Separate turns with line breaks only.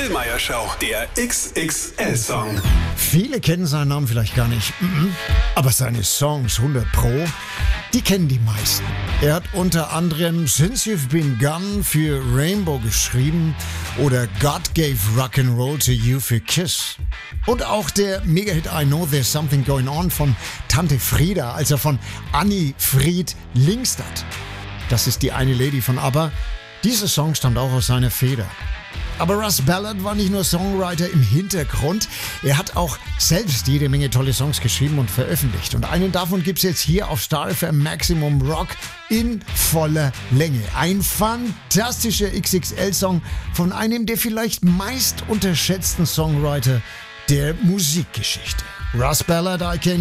Grillmeier Show, der XXL-Song.
Viele kennen seinen Namen vielleicht gar nicht, aber seine Songs 100 Pro, die kennen die meisten. Er hat unter anderem Since You've Been Gone für Rainbow geschrieben oder God Gave Rock'n'Roll to You für Kiss. Und auch der Mega-Hit I Know There's Something Going On von Tante Frieda, also von Annie Fried Lyngstad. Das ist die eine Lady von ABBA. Dieser Song stammt auch aus seiner Feder. Aber Russ Ballard war nicht nur Songwriter im Hintergrund, er hat auch selbst jede Menge tolle Songs geschrieben und veröffentlicht. Und einen davon gibt's jetzt hier auf Star FM Maximum Rock in voller Länge. Ein fantastischer XXL-Song von einem der vielleicht meist unterschätzten Songwriter der Musikgeschichte. Russ Ballard, I Can